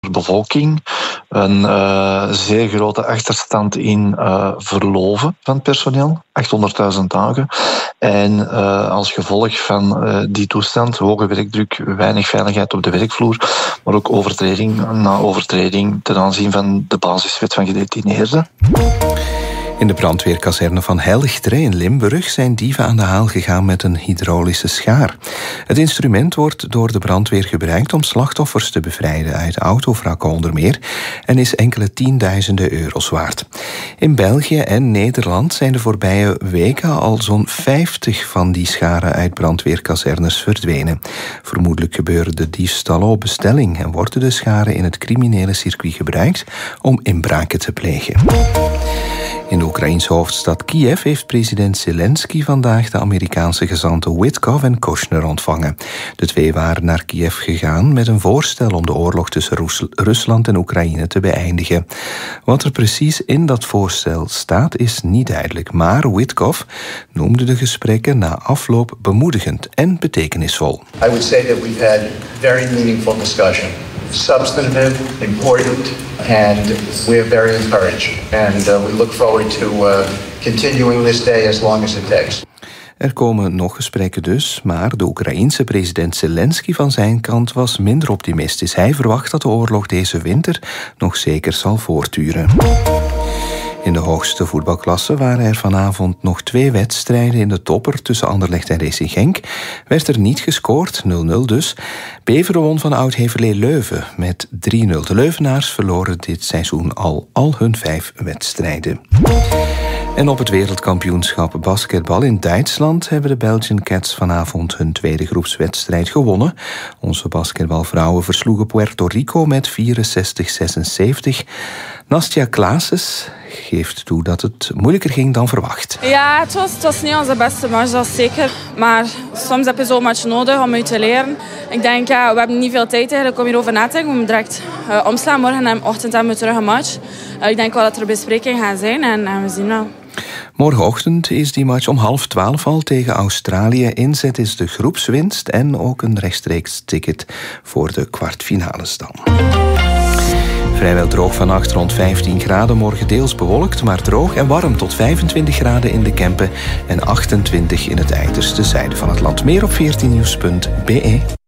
bevolking, een zeer grote achterstand in verloven van het personeel, 800.000 dagen. En als gevolg van die toestand, hoge werkdruk, weinig veiligheid op de werkvloer, maar ook overtreding na overtreding ten aanzien van de basiswet van gedetineerden. In de brandweerkazerne van Helchteren in Limburg zijn dieven aan de haal gegaan met een hydraulische schaar. Het instrument wordt door de brandweer gebruikt om slachtoffers te bevrijden uit autovrakken onder meer en is enkele tienduizenden euro's waard. In België en Nederland zijn de voorbije weken al zo'n 50 van die scharen uit brandweerkazernes verdwenen. Vermoedelijk gebeuren de diefstallen op bestelling en worden de scharen in het criminele circuit gebruikt om inbraken te plegen. In de Oekraïense hoofdstad Kiev heeft president Zelensky vandaag de Amerikaanse gezanten Witkoff en Kushner ontvangen. De twee waren naar Kiev gegaan met een voorstel om de oorlog tussen Rusland en Oekraïne te beëindigen. Wat er precies in dat voorstel staat is niet duidelijk, maar Witkoff noemde de gesprekken na afloop bemoedigend en betekenisvol. I would say that we've had very meaningful discussion. Substantive, important, and we're very encouraged. And we look forward to continuing this day as long as it takes. Er komen nog gesprekken dus, maar de Oekraïense president Zelensky van zijn kant was minder optimistisch. Hij verwacht dat de oorlog deze winter nog zeker zal voortduren. In de hoogste voetbalklasse waren er vanavond nog 2 wedstrijden in de topper tussen Anderlecht en Racing Genk. Werd er niet gescoord, 0-0 dus. Beveren won van Oud-Heverlee Leuven met 3-0. De Leuvenaars verloren dit seizoen al hun 5 wedstrijden. En op het wereldkampioenschap basketbal in Duitsland hebben de Belgian Cats vanavond hun tweede groepswedstrijd gewonnen. Onze basketbalvrouwen versloegen Puerto Rico met 64-76. Nastja Klaases geeft toe dat het moeilijker ging dan verwacht. Ja, het was niet onze beste match, dat is zeker. Maar soms heb je zo'n match nodig om uit te leren. Ik denk, we hebben niet veel tijd eigenlijk om hierover na te denken. We moeten direct omslaan. Morgen en ochtend hebben we terug een match. Ik denk wel dat er besprekingen gaan zijn en we zien wel. Morgenochtend is die match om 11:30 al tegen Australië. Inzet is de groepswinst en ook een rechtstreeks ticket voor de kwartfinales dan. Vrijwel droog vannacht, rond 15 graden. Morgen deels bewolkt, maar droog en warm tot 25 graden in de Kempen en 28 in het uiterste zuiden van het land. Meer op 14nieuws.be.